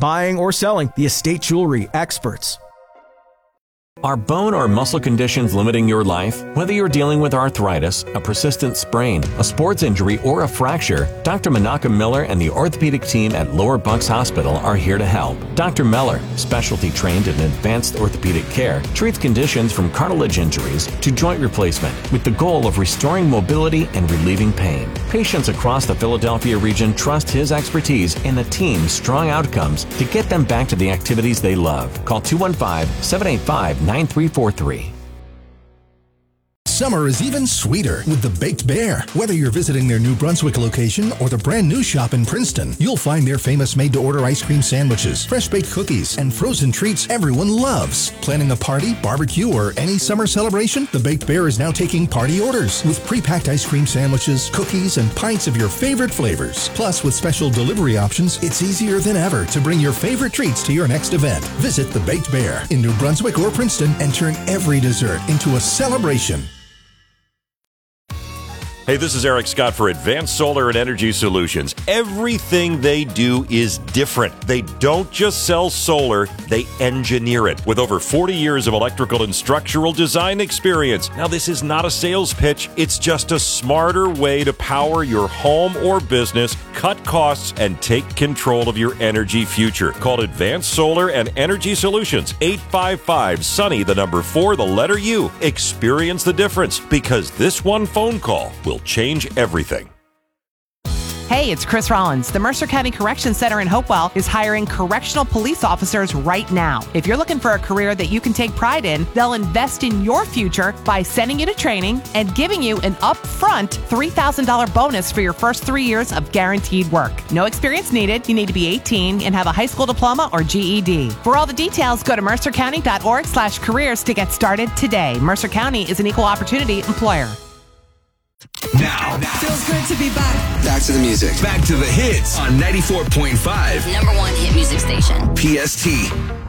buying or selling, the Estate Jewelry experts. Are bone or muscle conditions limiting your life? Whether you're dealing with arthritis, a persistent sprain, a sports injury, or a fracture, Dr. Manaka Miller and the orthopedic team at Lower Bucks Hospital are here to help. Dr. Miller, specialty trained in advanced orthopedic care, treats conditions from cartilage injuries to joint replacement with the goal of restoring mobility and relieving pain. Patients across the Philadelphia region trust his expertise and the team's strong outcomes to get them back to the activities they love. Call 215-785-9343. Summer is even sweeter with the Baked Bear. Whether you're visiting their New Brunswick location or the brand new shop in Princeton, you'll find their famous made-to-order ice cream sandwiches, fresh-baked cookies, and frozen treats everyone loves. Planning a party, barbecue, or any summer celebration? The Baked Bear is now taking party orders with pre-packed ice cream sandwiches, cookies, and pints of your favorite flavors. Plus, with special delivery options, it's easier than ever to bring your favorite treats to your next event. Visit the Baked Bear in New Brunswick or Princeton and turn every dessert into a celebration. Hey, this is Eric Scott for Advanced Solar and Energy Solutions. Everything they do is different. They don't just sell solar, they engineer it. With over 40 years of electrical and structural design experience. Now, this is not a sales pitch. It's just a smarter way to power your home or business, cut costs, and take control of your energy future. Call Advanced Solar and Energy Solutions, 855-SUNNY, the number 4, the letter U. Experience the difference, because this one phone call will change everything. Hey, it's Chris Rollins. The Mercer County Correction Center in Hopewell is hiring correctional police officers right now. If you're looking for a career that you can take pride in, they'll invest in your future by sending you to training and giving you an upfront $3,000 bonus for your first 3 years of guaranteed work. No experience needed. You need to be 18 and have a high school diploma or GED. For all the details, go to mercercounty.org/careers to get started today. Mercer County is an equal opportunity employer. Now, feels good to be back. Back to the music. Back to the hits on 94.5. #1 hit music station. PST.